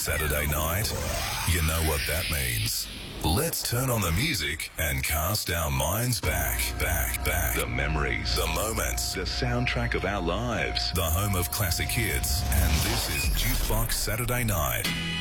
Saturday night? You know what that means. Let's turn on the music and cast our minds back. The memories, the moments, the soundtrack of our lives. The home of classic hits. And this is Jukebox Saturday Night.